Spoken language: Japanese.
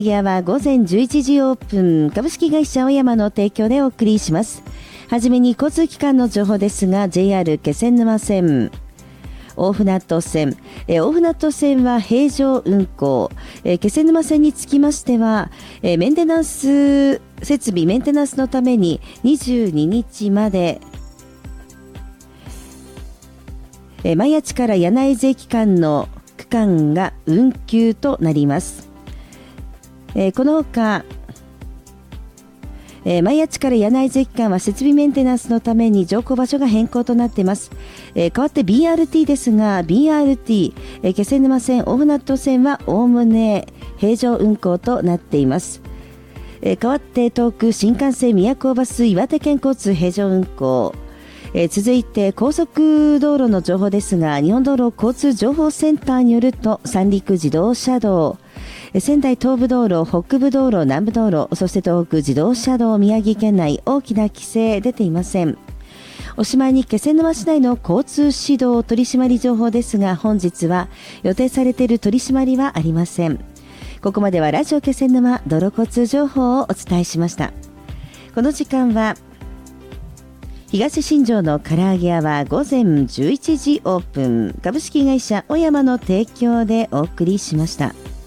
ギアは午前11時オープン、株式会社青山の提供でお送りします。はじめに交通機関の情報ですが、 JR 気仙沼線、大船渡線、大船渡線は平常運行、気仙沼線につきましては、メンテナンスのために22日まで、前谷から柳津駅間の区間が運休となります。このほか、前谷から柳津駅間は設備メンテナンスのために乗降場所が変更となっています。代わって BRT ですが、 BRT、気仙沼線、大船渡線はおおむね平常運行となっています。代わって東北新幹線、宮古バス、岩手県交通平常運行。続いて高速道路の情報ですが、日本道路交通情報センターによると、三陸自動車道、仙台東部道路、北部道路、南部道路、そして東北自動車道、宮城県内大きな規制出ていません。おしまいに気仙沼市内の交通指導取締り情報ですが、本日は予定されている取り締まりはありません。ここまではラジオ気仙沼道路交通情報をお伝えしました。この時間は東新庄の唐揚げ屋は午前11時オープン、株式会社青山の提供でお送りしました。